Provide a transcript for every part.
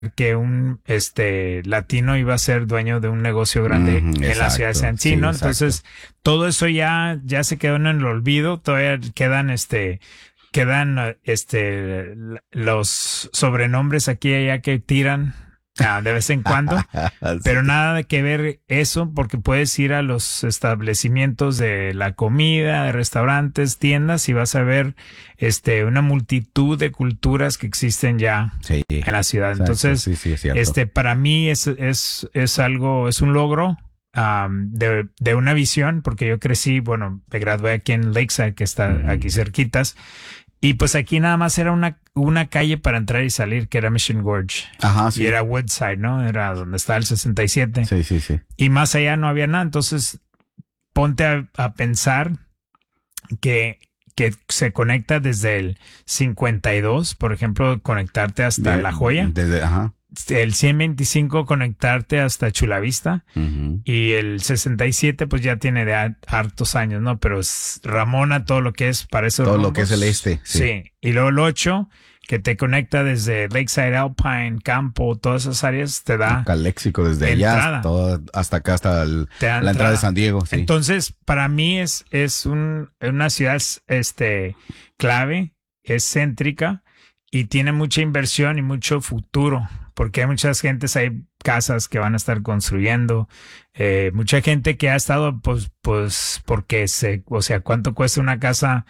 que un latino iba a ser dueño de un negocio grande en la ciudad de San sí, ¿no? exacto. Entonces, todo eso ya se quedó en el olvido, todavía quedan los sobrenombres aquí y allá que tiran de vez en cuando, pero Sí. nada de que ver eso, porque puedes ir a los establecimientos de la comida, de restaurantes, tiendas, y vas a ver una multitud de culturas que existen ya Sí, en la ciudad. exacto, Entonces, sí, sí, es cierto. para mí es algo, es un logro de una visión, porque yo crecí, bueno, me gradué aquí en Lakeside, que está aquí cerquitas, y pues aquí nada más era una calle para entrar y salir, que era Mission Gorge. Ajá, Y sí. era Woodside, ¿no? Era donde estaba el 67. Sí, sí, sí. Y más allá no había nada. Entonces, ponte a pensar que se conecta desde el 52, por ejemplo, conectarte hasta La Joya. Ajá. El 125 conectarte hasta Chulavista. Ujú. Y el 67 pues ya tiene de hartos años, ¿no? Pero es Ramona, todo lo que es para esos Todo lo rumbos. que es el este. Sí. Y luego el 8, que te conecta desde Lakeside, Alpine, Campo, todas esas áreas, te da Caléxico desde entrada. allá hasta acá, hasta Te da la entrada de San Diego. Sí. Entonces, para mí es una ciudad clave, es céntrica y tiene mucha inversión y mucho futuro, porque hay muchas gentes, hay casas que van a estar construyendo, mucha gente que ha estado, pues, porque o sea, ¿cuánto cuesta una casa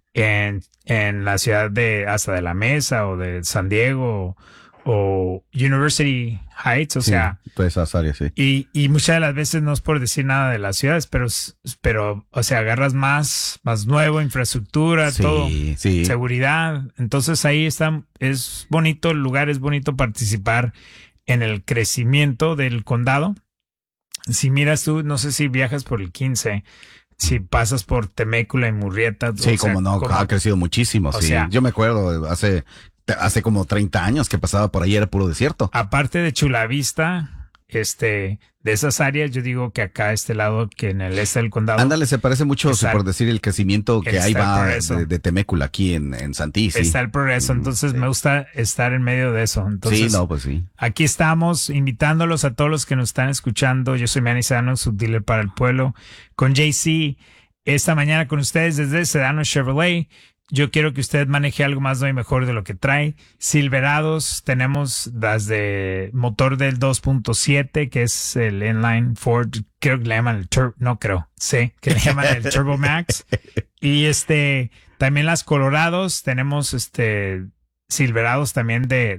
en la ciudad hasta de La Mesa o de San Diego o University Heights? O Sí, sea, todas esas áreas, sí. y muchas de las veces no es por decir nada de las ciudades, pero o sea, agarras más nuevo, infraestructura, Sí, todo, sí. seguridad. Entonces ahí es bonito el lugar, es bonito participar en el crecimiento del condado. Si miras tú, no sé si viajas por el 15, si pasas por Temécula y Murrieta. Sí, o sea, como no, ha crecido muchísimo, o sí. sea, Yo me acuerdo, hace como 30 años que pasaba por ahí, era puro desierto. aparte de Chulavista, de esas áreas, yo digo que acá este lado, que en el este del condado. Ándale, se parece mucho, está por decir, el crecimiento que está ahí el va progreso. de Temécula aquí en Santí, sí. Está el progreso, entonces sí. me gusta estar en medio de eso. Entonces, Sí, no, pues sí. aquí estamos invitándolos a todos los que nos están escuchando. Yo soy Manny Sedano, su dealer para el pueblo, con JC, esta mañana con ustedes desde Sedano Chevrolet. Yo quiero que usted maneje algo más y mejor de lo que trae. Silverados, tenemos las de motor del 2.7, que es el inline Ford, creo que le llaman el Turbo, no creo, sé que le llaman el Turbo Max. Y también las Colorados, tenemos Silverados también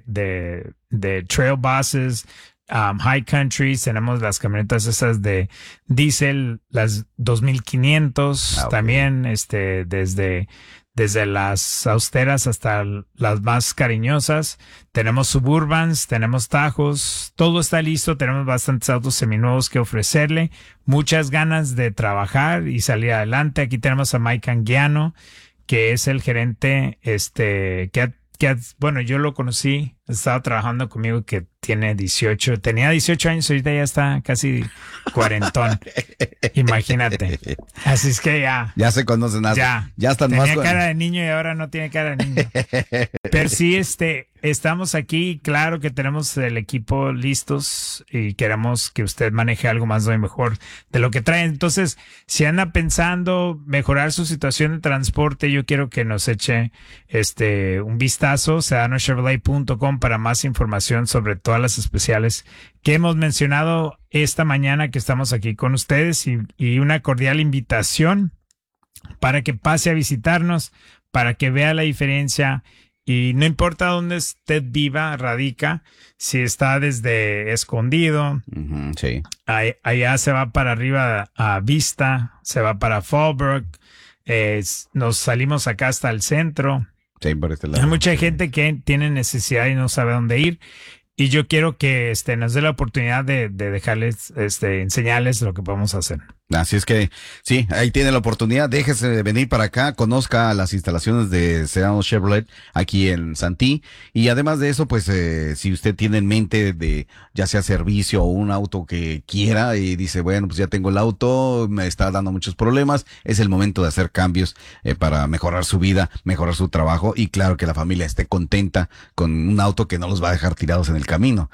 de Trail Bosses, High Countries, tenemos las camionetas esas de diésel, las 2500, Ok. también desde las austeras hasta las más cariñosas. Tenemos Suburbans, tenemos Tajos, todo está listo, tenemos bastantes autos seminuevos que ofrecerle, muchas ganas de trabajar y salir adelante. Aquí tenemos a Mike Anguiano, que es el gerente, bueno, yo lo conocí, estaba trabajando conmigo, que tenía 18 años, ahorita ya está casi cuarentón. Imagínate. Así es que Ya se conocen, ya están tenía más. cara de niño y ahora no tiene cara de niño. Pero sí, estamos aquí, claro que tenemos el equipo listos y queremos que usted maneje algo más y mejor de lo que trae. Entonces, si anda pensando mejorar su situación de transporte, yo quiero que nos eche un vistazo, sedanochevrolet.com, para más información sobre todas las especiales que hemos mencionado esta mañana que estamos aquí con ustedes, y una cordial invitación para que pase a visitarnos, para que vea la diferencia. Y no importa dónde usted viva, radica, si está desde Escondido, Sí. allá se va para arriba a Vista, se va para Fallbrook, nos salimos acá hasta el centro. Sí, por este lado. Hay mucha gente que tiene necesidad y no sabe dónde ir. Y yo quiero que nos dé la oportunidad de dejarles, enseñarles lo que podemos hacer. Así es que, sí, ahí tiene la oportunidad, déjese de venir para acá, conozca las instalaciones de Sedano Chevrolet aquí en Santí, y además de eso, pues, si usted tiene en mente de, ya sea servicio o un auto que quiera, y dice, bueno, pues ya tengo el auto, me está dando muchos problemas, es el momento de hacer cambios, para mejorar su vida, mejorar su trabajo, y claro que la familia esté contenta con un auto que no los va a dejar tirados en el camino.